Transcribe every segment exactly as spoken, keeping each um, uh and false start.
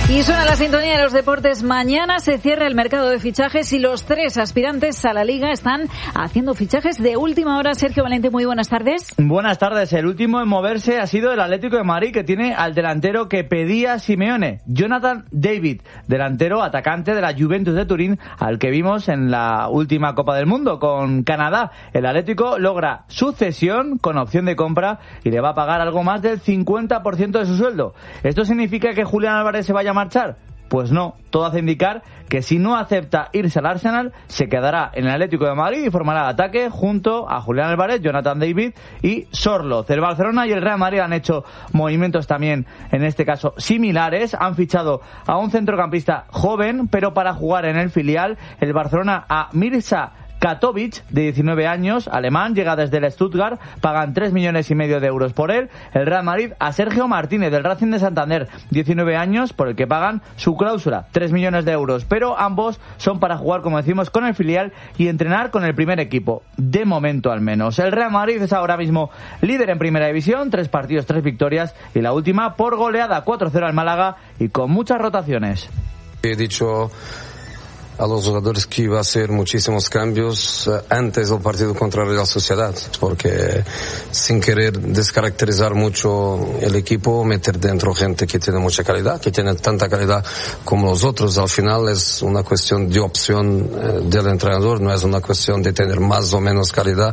Y suena la sintonía de los deportes. Mañana se cierra el mercado de fichajes y los tres aspirantes a la Liga están haciendo fichajes de última hora. Sergio Valente, muy buenas tardes. Buenas tardes. El último en moverse ha sido el Atlético de Madrid, que tiene al delantero que pedía Simeone, Jonathan David, delantero atacante de la Juventus de Turín, al que vimos en la última Copa del Mundo con Canadá. El Atlético logra su cesión con opción de compra y le va a pagar algo más del cincuenta por ciento de su sueldo. ¿Esto significa que Julián Álvarez se vaya a marchar? Pues no, todo hace indicar que si no acepta irse al Arsenal, se quedará en el Atlético de Madrid y formará ataque junto a Julián Álvarez, Jonathan David y Sorloth. El Barcelona y el Real Madrid han hecho movimientos también, en este caso, similares. Han fichado a un centrocampista joven, pero para jugar en el filial. El Barcelona a Mirza Katovic, de diecinueve años, alemán, llega desde el Stuttgart, pagan tres millones y medio de euros por él. El Real Madrid a Sergio Martínez, del Racing de Santander, diecinueve años, por el que pagan su cláusula, tres millones de euros. Pero ambos son para jugar, como decimos, con el filial y entrenar con el primer equipo, de momento al menos. El Real Madrid es ahora mismo líder en primera división, tres partidos, tres victorias, y la última por goleada, cuatro cero al Málaga, y con muchas rotaciones. He dicho a los jugadores que iba a hacer muchísimos cambios uh, antes del partido contra la Real Sociedad, porque sin querer descaracterizar mucho el equipo, meter dentro gente que tiene mucha calidad, que tiene tanta calidad como los otros. Al final es una cuestión de opción uh, del entrenador, no es una cuestión de tener más o menos calidad.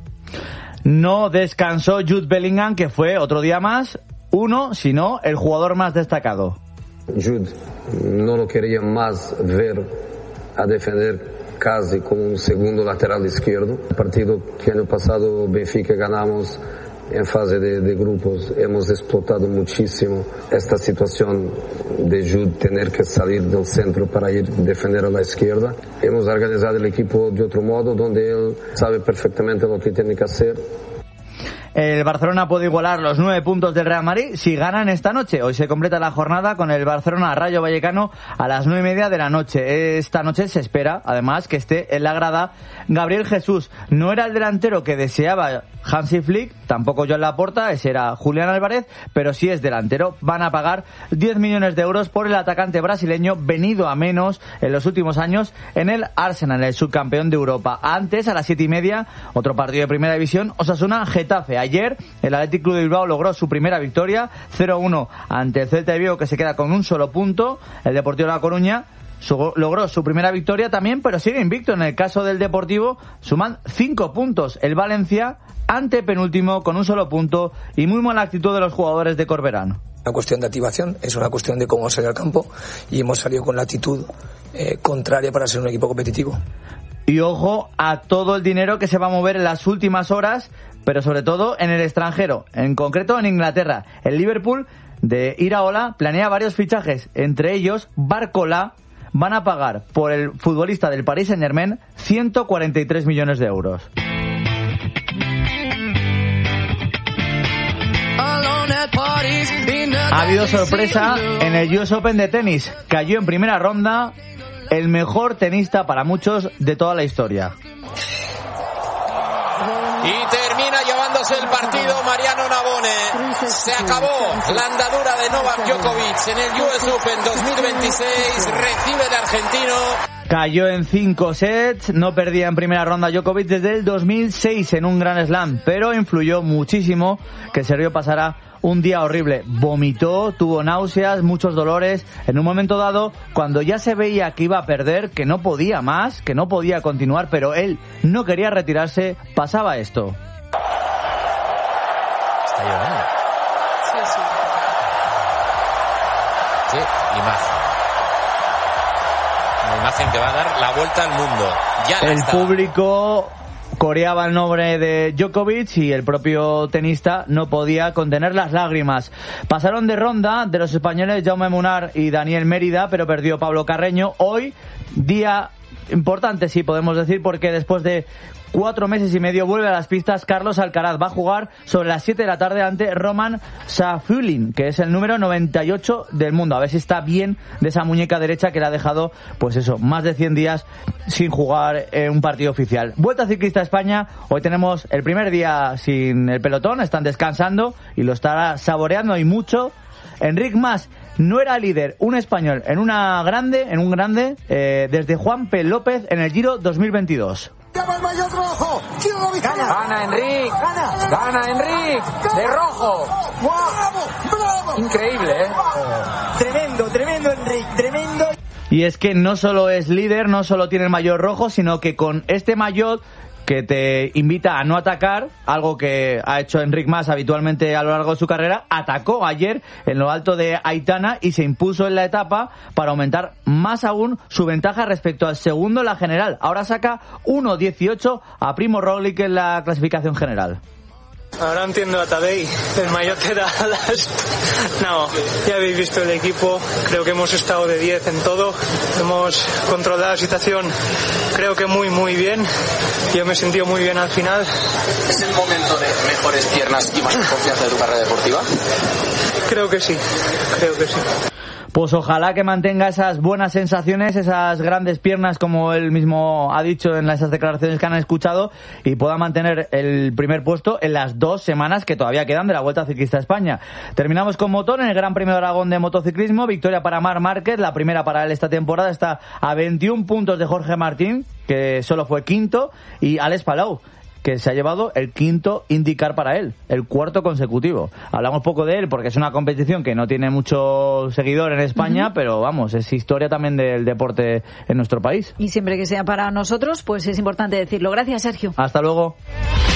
No descansó Jude Bellingham, que fue otro día más uno, sino el jugador más destacado. Jude no lo quería más ver a defender casi como un segundo lateral izquierdo. El partido que año pasado Benfica ganamos en fase de, de grupos, hemos explotado muchísimo esta situación de Jude tener que salir del centro para ir a defender a la izquierda. Hemos organizado el equipo de otro modo, donde él sabe perfectamente lo que tiene que hacer. El Barcelona puede igualar los nueve puntos del Real Madrid si ganan esta noche. Hoy se completa la jornada con el Barcelona Rayo Vallecano a las nueve y media de la noche. Esta noche se espera, además, que esté en la grada Gabriel Jesús. No era el delantero que deseaba Hansi Flick, tampoco Joan Laporta, ese era Julián Álvarez, pero sí es delantero. Van a pagar diez millones de euros por el atacante brasileño, venido a menos en los últimos años en el Arsenal, el subcampeón de Europa. Antes, a las siete y media, otro partido de primera división, Osasuna-Getafe. Ayer el Athletic Club de Bilbao logró su primera victoria, cero uno ante el Celta de Vigo, que se queda con un solo punto. El Deportivo de La Coruña su, logró su primera victoria también, pero sigue invicto. En el caso del Deportivo suman cinco puntos. El Valencia antepenúltimo con un solo punto y muy mala actitud de los jugadores de Corberán. Una cuestión de activación, es una cuestión de cómo salir al campo, y hemos salido con la actitud eh, contraria para ser un equipo competitivo. Y ojo a todo el dinero que se va a mover en las últimas horas, pero sobre todo en el extranjero, en concreto en Inglaterra. El Liverpool de Iraola planea varios fichajes, entre ellos Barcola. Van a pagar por el futbolista del Paris Saint-Germain ciento cuarenta y tres millones de euros. Ha habido sorpresa en el U S Open de tenis. Cayó en primera ronda el mejor tenista para muchos de toda la historia. Y termina llevándose el partido Mariano Navone. Se acabó la andadura de Novak Djokovic en el U S Open dos mil veintiséis. Recibe el argentino. Cayó en cinco sets, no perdía en primera ronda Djokovic desde el dos mil seis en un Grand Slam, pero influyó muchísimo que Sergio pasara un día horrible. Vomitó, tuvo náuseas, muchos dolores. En un momento dado, cuando ya se veía que iba a perder, que no podía más, que no podía continuar, pero él no quería retirarse, pasaba esto. Está llorando. Sí, sí. Sí, imagen. Una imagen que va a dar la vuelta al mundo. Ya la el está. Público coreaba el nombre de Djokovic y el propio tenista no podía contener las lágrimas. Pasaron de ronda de los españoles Jaume Munar y Daniel Mérida, pero perdió Pablo Carreño. Hoy, día importante, sí podemos decir, porque después de cuatro meses y medio vuelve a las pistas Carlos Alcaraz. Va a jugar sobre las siete de la tarde ante Roman Safulin, que es el número noventa y ocho del mundo. A ver si está bien de esa muñeca derecha que le ha dejado, pues eso, más de cien días sin jugar en un partido oficial. Vuelta Ciclista a España. Hoy tenemos el primer día sin el pelotón, están descansando y lo estará saboreando y mucho Enric Mas, no era líder un español en una grande, en un grande, eh, desde Juan P. López en el Giro dos mil veintidós. ¡Llama el maillot rojo! Gana, gana Enric, gana, gana Enric, de rojo. ¡Bravo! ¡Bravo! Increíble, ¿eh? Tremendo, tremendo Enric, tremendo. Y es que no solo es líder, no solo tiene el maillot rojo, sino que con este maillot que te invita a no atacar, algo que ha hecho Enric Mas habitualmente a lo largo de su carrera, atacó ayer en lo alto de Aitana y se impuso en la etapa para aumentar más aún su ventaja respecto al segundo en la general. Ahora saca uno dieciocho a Primo Roglic en la clasificación general. Ahora entiendo a Tadej, el maillot te da alas. No, ya habéis visto el equipo, creo que hemos estado de diez en todo, hemos controlado la situación, creo que muy muy bien, yo me he sentido muy bien al final. ¿Es el momento de mejores piernas y más confianza de tu carrera deportiva? Creo que sí, creo que sí. Pues ojalá que mantenga esas buenas sensaciones, esas grandes piernas, como él mismo ha dicho en esas declaraciones que han escuchado, y pueda mantener el primer puesto en las dos semanas que todavía quedan de la Vuelta Ciclista a España. Terminamos con motor en el Gran Premio de Aragón de motociclismo. Victoria para Marc Márquez, la primera para él esta temporada. Está a veintiún puntos de Jorge Martín, que solo fue quinto, y Alex Palou, que se ha llevado el quinto IndyCar para él, el cuarto consecutivo. Hablamos poco de él porque es una competición que no tiene mucho seguidor en España, uh-huh. pero vamos, es historia también del deporte en nuestro país. Y siempre que sea para nosotros, pues es importante decirlo. Gracias, Sergio. Hasta luego.